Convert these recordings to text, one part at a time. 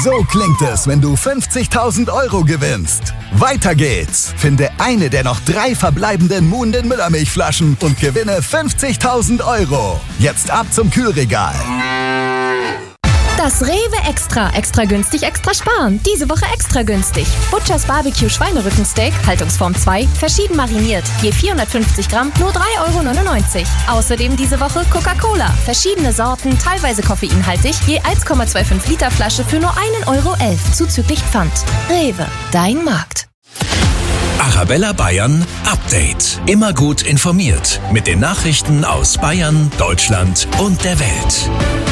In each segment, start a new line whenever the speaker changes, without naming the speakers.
So klingt es, wenn du 50.000 € gewinnst. Weiter geht's. Finde eine der noch 3 verbleibenden Moon den Müllermilchflaschen und gewinne 50.000 €. Jetzt ab zum Kühlregal.
Das Rewe Extra. Extra günstig, extra sparen. Diese Woche extra günstig. Butchers Barbecue Schweinerückensteak, Haltungsform 2, verschieden mariniert. Je 450 Gramm, nur 3,99 €. Außerdem diese Woche Coca-Cola. Verschiedene Sorten, teilweise koffeinhaltig, je 1,25 Liter Flasche für nur 1,11 € zuzüglich Pfand. Rewe, dein Markt.
Arabella Bayern Update. Immer gut informiert mit den Nachrichten aus Bayern, Deutschland und der Welt.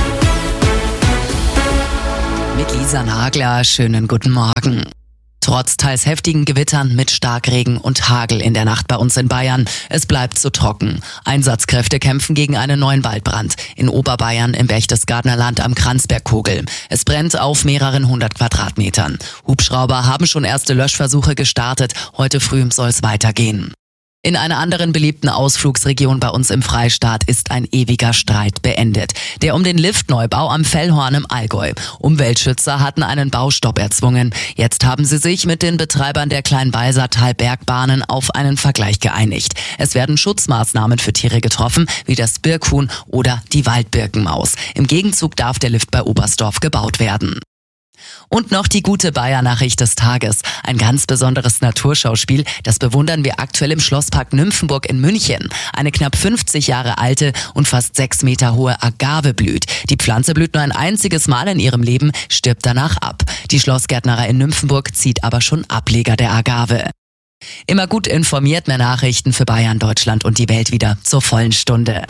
Mit Lisa Nagler, schönen guten Morgen. Trotz teils heftigen Gewittern mit Starkregen und Hagel in der Nacht bei uns in Bayern. Es bleibt zu trocken. Einsatzkräfte kämpfen gegen einen neuen Waldbrand. In Oberbayern im Berchtesgadener Land am Kranzbergkogel. Es brennt auf mehreren 100 Quadratmetern. Hubschrauber haben schon erste Löschversuche gestartet. Heute früh soll es weitergehen. In einer anderen beliebten Ausflugsregion bei uns im Freistaat ist ein ewiger Streit beendet. Der um den Liftneubau am Fellhorn im Allgäu. Umweltschützer hatten einen Baustopp erzwungen. Jetzt haben sie sich mit den Betreibern der Kleinwalsertal-Bergbahnen auf einen Vergleich geeinigt. Es werden Schutzmaßnahmen für Tiere getroffen, wie das Birkhuhn oder die Waldbirkenmaus. Im Gegenzug darf der Lift bei Oberstdorf gebaut werden. Und noch die gute Bayer-Nachricht des Tages. Ein ganz besonderes Naturschauspiel, das bewundern wir aktuell im Schlosspark Nymphenburg in München. Eine knapp 50 Jahre alte und fast 6 Meter hohe Agave blüht. Die Pflanze blüht nur ein einziges Mal in ihrem Leben, stirbt danach ab. Die Schlossgärtnerei in Nymphenburg zieht aber schon Ableger der Agave. Immer gut informiert, mehr Nachrichten für Bayern, Deutschland und die Welt wieder zur vollen Stunde.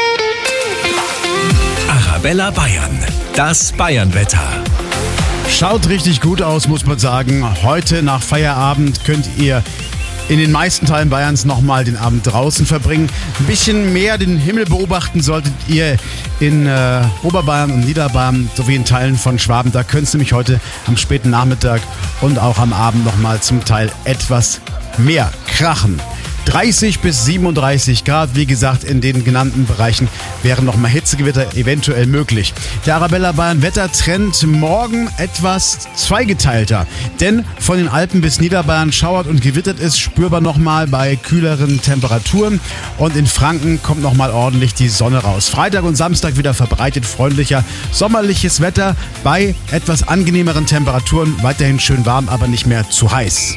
Arabella Bayern, das Bayernwetter.
Schaut richtig gut aus, muss man sagen. Heute nach Feierabend könnt ihr in den meisten Teilen Bayerns nochmal den Abend draußen verbringen. Ein bisschen mehr den Himmel beobachten solltet ihr in Oberbayern und Niederbayern sowie in Teilen von Schwaben. Da könnte es nämlich heute am späten Nachmittag und auch am Abend nochmal zum Teil etwas mehr krachen. 30 bis 37 Grad, wie gesagt, in den genannten Bereichen wären nochmal Hitzegewitter eventuell möglich. Der Arabella Bayern Wettertrend morgen etwas zweigeteilter, denn von den Alpen bis Niederbayern schauert und gewittert es spürbar nochmal bei kühleren Temperaturen und in Franken kommt nochmal ordentlich die Sonne raus. Freitag und Samstag wieder verbreitet freundlicher sommerliches Wetter bei etwas angenehmeren Temperaturen, weiterhin schön warm, aber nicht mehr zu heiß.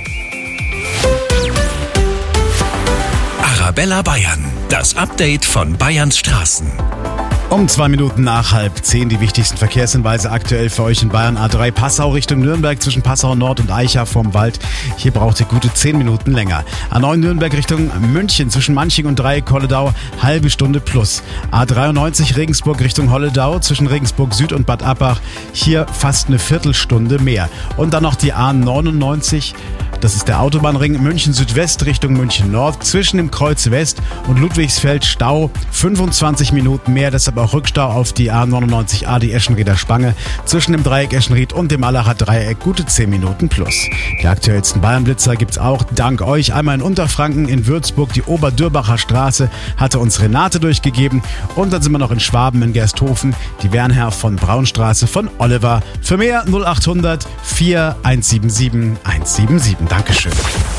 Arabella Bayern, das Update von Bayerns Straßen.
Um 2 Minuten nach 9:30 die wichtigsten Verkehrshinweise aktuell für euch in Bayern. A3 Passau Richtung Nürnberg zwischen Passau Nord und Aicha vorm Wald. Hier braucht ihr gute 10 Minuten länger. A9 Nürnberg Richtung München zwischen Manching und Dreieck Holledau, halbe Stunde plus. A93 Regensburg Richtung Holledau zwischen Regensburg Süd und Bad Abbach. Hier fast eine Viertelstunde mehr. Und dann noch die A99. Das ist der Autobahnring München Südwest Richtung München Nord. Zwischen dem Kreuz West und Ludwigsfeld Stau 25 Minuten mehr. Deshalb auch Rückstau auf die A99A, die Eschenrieder Spange. Zwischen dem Dreieck Eschenried und dem Allacher Dreieck gute 10 Minuten plus. Die aktuellsten Bayernblitzer gibt's auch dank euch. Einmal in Unterfranken, in Würzburg, die Oberdürbacher Straße hatte uns Renate durchgegeben. Und dann sind wir noch in Schwaben, in Gersthofen, die Wernherr von Braunstraße von Oliver. Für mehr 0800 4177 177. Dankeschön.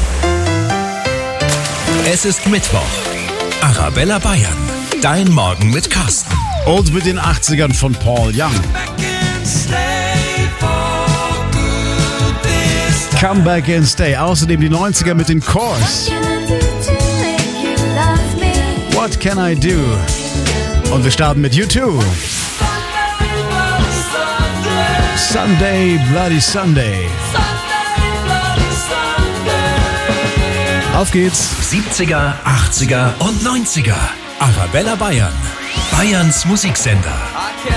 Es ist Mittwoch. Arabella Bayern, dein Morgen mit Carsten.
Und mit den 80ern von Paul Young. Come Back and Stay. Außerdem die 90er mit den Chorus. What Can I Do? Und wir starten mit U2. Sunday, Bloody Sunday. Auf geht's.
70er, 80er und 90er. Arabella Bayern, Bayerns Musiksender.